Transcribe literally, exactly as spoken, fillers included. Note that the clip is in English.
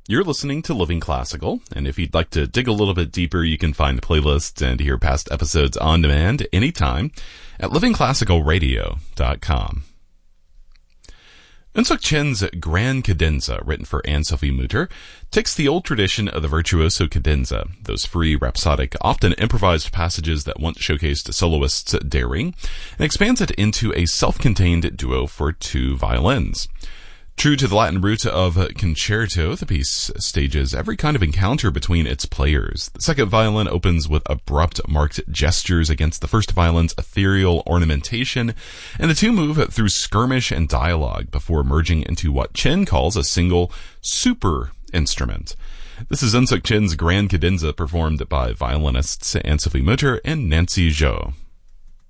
You're listening to Living Classical, and if you'd like to dig a little bit deeper, you can find playlists and hear past episodes on demand anytime at living classical radio dot com. Eunsook Chin's Grand Cadenza, written for Anne-Sophie Mutter, takes the old tradition of the virtuoso cadenza, those free, rhapsodic, often improvised passages that once showcased soloists' daring, and expands it into a self-contained duo for two violins. True to the Latin root of concerto, the piece stages every kind of encounter between its players. The second violin opens with abrupt, marked gestures against the first violin's ethereal ornamentation, and the two move through skirmish and dialogue before merging into what Chin calls a single super instrument. This is Eunsook Chin's Grand Cadenza, performed by violinists Anne-Sophie Mutter and Nancy Zhou.